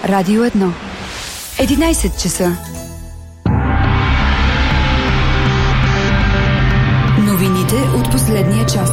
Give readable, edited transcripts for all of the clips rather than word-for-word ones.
Радио 1. 11 часа. Новините от последния час.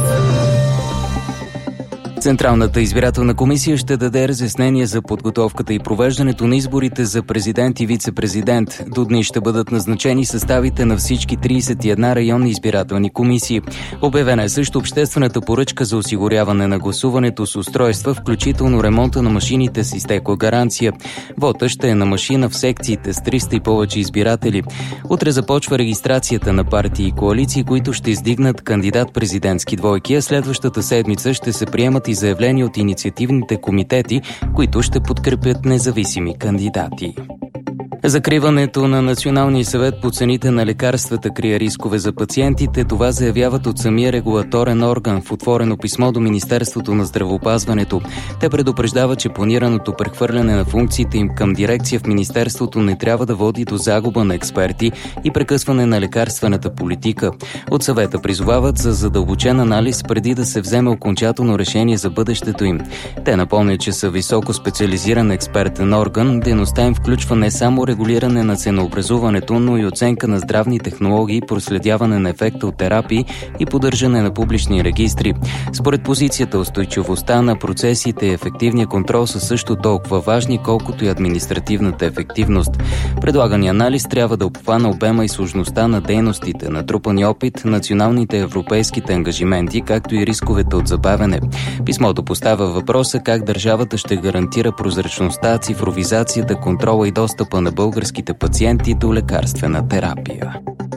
Централната избирателна комисия ще даде разяснение за подготовката и провеждането на изборите за президент и вице-президент. До дни ще бъдат назначени съставите на всички 31 районни избирателни комисии. Обявена е също обществената поръчка за осигуряване на гласуването с устройства, включително ремонта на машините с изтекла гаранция. Вота ще е на машина в секциите с 300 и повече избиратели. Утре започва регистрацията на партии и коалиции, които ще издигнат кандидат-президентски двойки, а следващата седмица ще се приемат и заявления от инициативните комитети, които ще подкрепят независими кандидати. Закриването на Националния съвет по цените на лекарствата крие рискове за пациентите. Това заявяват от самия регулаторен орган в отворено писмо до Министерството на здравеопазването. Те предупреждават, че планираното прехвърляне на функциите им към дирекция в Министерството не трябва да води до загуба на експерти и прекъсване на лекарствената политика. От съвета призовават за задълбочен анализ преди да се вземе окончателно решение за бъдещето им. Те напомнят, че са високо специализиран експертен орган. Дейността им включва не само регулиране на ценообразуването, но и оценка на здравни технологии, проследяване на ефекта от терапии и поддържане на публични регистри. Според позицията, устойчивостта на процесите и ефективния контрол са също толкова важни, колкото и административната ефективност. Предлагания анализ трябва да обхване обема и сложността на дейностите, натрупани опит, националните европейските ангажименти, както и рисковете от забавяне. Писмото поставя въпроса как държавата ще гарантира прозрачността, цифровизацията, контрола и достъпа на българските пациенти до лекарствена терапия.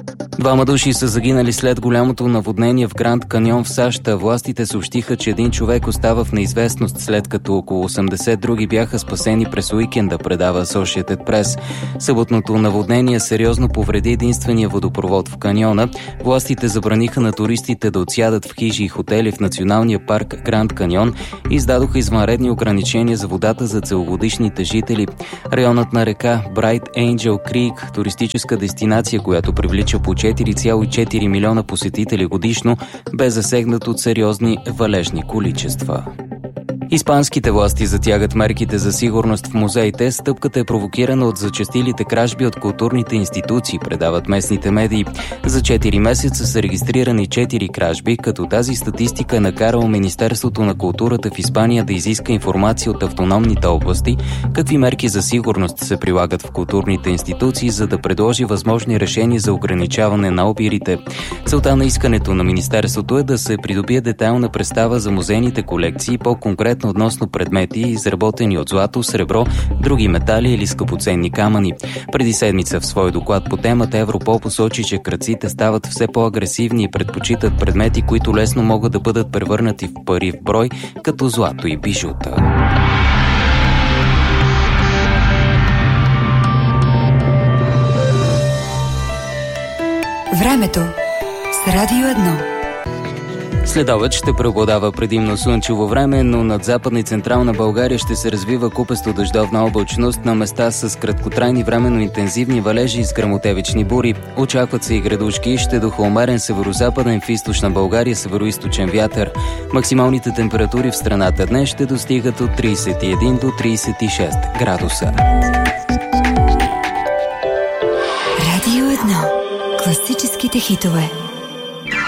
2 души са загинали след голямото наводнение в Гранд Каньон в САЩ. Властите съобщиха, че един човек остава в неизвестност, след като около 80 други бяха спасени през уикенда, предава Associated Press. Съботното наводнение сериозно повреди единствения водопровод в каньона. Властите забраниха на туристите да отсядат в хижи и хотели в националния парк Гранд Каньон и издадоха извънредни ограничения за водата за целогодишните жители. Районът на река Bright Angel Creek, туристическа дестинация, която привлича по 4,4 милиона посетители годишно, бе засегнат от сериозни валежни количества. Испанските власти затягат мерките за сигурност в музеите. Стъпката е провокирана от зачестилите кражби от културните институции, предават местните медии. За 4 месеца са регистрирани 4 кражби, като тази статистика е накарала Министерството на културата в Испания да изиска информация от автономните области, какви мерки за сигурност се прилагат в културните институции, за да предложи възможни решения за ограничаване на обирите. Целта на искането на Министерството е да се придобие детайлна представа за музейните колекции, по-конкретно относно предмети, изработени от злато, сребро, други метали или скъпоценни камъни. Преди седмица в свой доклад по темата Европол посочи, че крадците стават все по-агресивни и предпочитат предмети, които лесно могат да бъдат превърнати в пари в брой, като злато и бижута. Времето с Радио 1. Следобед ще преобладава предимно слънчево време, но над Западна и Централна България ще се развива купесто дъждовна облачност на места с краткотрайни временно интензивни валежи с гръмотевични бури. Очакват се и градушки, ще духа умерен северозападен, в източна България североизточен вятър. Максималните температури в страната днес ще достигат от 31 до 36 градуса. Радио 1. Класическите хитове.